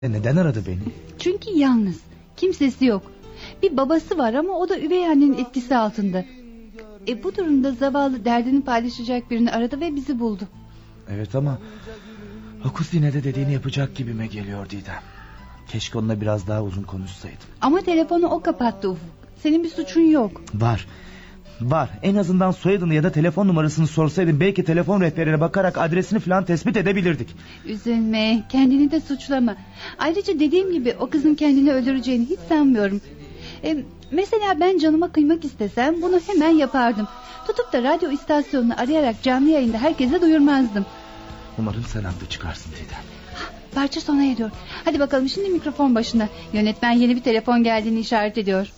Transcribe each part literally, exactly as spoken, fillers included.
Neden aradı beni? Çünkü yalnız. Kimsesi yok. Bir babası var ama o da üvey annenin etkisi altında. E bu durumda zavallı derdini paylaşacak birini aradı ve bizi buldu. Evet ama Hokus yine de dediğini yapacak gibime geliyor Didem. Keşke onunla biraz daha uzun konuşsaydım. Ama telefonu o kapattı Ufuk. Senin bir suçun yok. Var. Var. En azından soyadını ya da telefon numarasını sorsaydın belki telefon rehberine bakarak adresini falan tespit edebilirdik. Üzülme, kendini de suçlama. Ayrıca dediğim gibi o kızın kendini öldüreceğini hiç sanmıyorum. E, mesela ben canıma kıymak istesem bunu hemen yapardım. Tutup da radyo istasyonunu arayarak canlı yayında herkese duyurmazdım. Umarım sen haklı çıkarsın Didem. Parça sona eriyor. Hadi bakalım şimdi mikrofon başına. Yönetmen yeni bir telefon geldiğini işaret ediyor.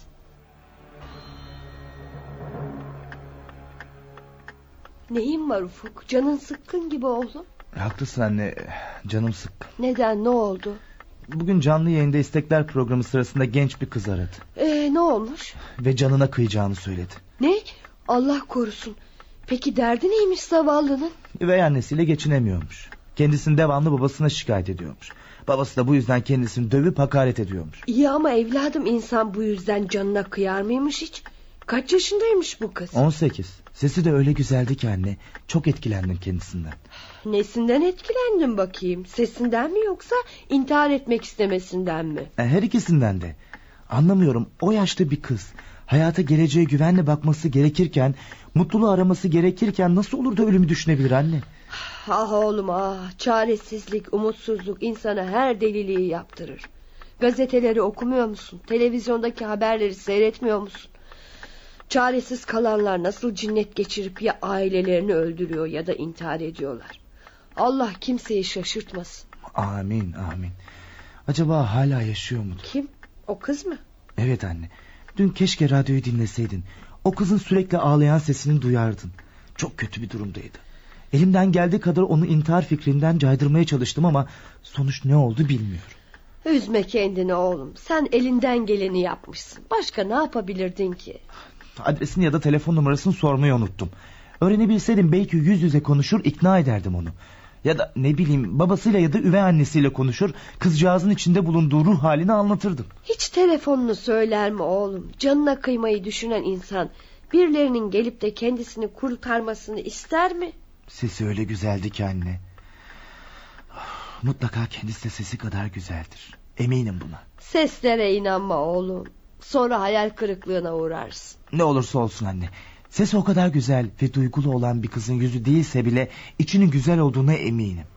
Neyin var Ufuk? Canın sıkkın gibi oğlum. Haklısın anne. Canım sıkkın. Neden, ne oldu? Bugün canlı yayında istekler programı sırasında genç bir kız aradı. Ee, ne olmuş? Ve canına kıyacağını söyledi. Ne? Allah korusun. Peki derdi neymiş zavallının? Üvey annesiyle geçinemiyormuş. Kendisini devamlı babasına şikayet ediyormuş. Babası da bu yüzden kendisini dövüp hakaret ediyormuş. İyi ama evladım, insan bu yüzden canına kıyar mıymış hiç? Kaç yaşındaymış bu kız? on sekiz. Sesi de öyle güzeldi ki anne. Çok etkilendim kendisinden. Nesinden etkilendin bakayım? Sesinden mi yoksa intihar etmek istemesinden mi? Her ikisinden de. Anlamıyorum, o yaşta bir kız hayata geleceğe güvenle bakması gerekirken, mutluluğu araması gerekirken nasıl olur da ölümü düşünebilir anne? Ah oğlum ah, çaresizlik, umutsuzluk insana her deliliği yaptırır. Gazeteleri okumuyor musun? Televizyondaki haberleri seyretmiyor musun? Çaresiz kalanlar nasıl cinnet geçirip ya ailelerini öldürüyor ya da intihar ediyorlar. Allah kimseyi şaşırtmasın. Amin amin. Acaba hala yaşıyor mudur? Kim? O kız mı? Evet anne. Dün keşke radyoyu dinleseydin. O kızın sürekli ağlayan sesini duyardın. Çok kötü bir durumdaydı. Elimden geldiği kadar onu intihar fikrinden caydırmaya çalıştım ama sonuç ne oldu bilmiyorum. Üzme kendini oğlum. Sen elinden geleni yapmışsın. Başka ne yapabilirdin ki? Adresini ya da telefon numarasını sormayı unuttum. Öğrenebilseydim belki yüz yüze konuşur, ikna ederdim onu. Ya da ne bileyim babasıyla ya da üvey annesiyle konuşur, kızcağızın içinde bulunduğu ruh halini anlatırdım. Hiç telefonunu söyler mi oğlum? Canına kıymayı düşünen insan birilerinin gelip de kendisini kurtarmasını ister mi? Sesi öyle güzeldi ki anne. Mutlaka kendisi de sesi kadar güzeldir. Eminim buna. Seslere inanma oğlum. Sonra hayal kırıklığına uğrarsın. Ne olursa olsun anne. Sesi o kadar güzel ve duygulu olan bir kızın yüzü değilse bile içinin güzel olduğuna eminim.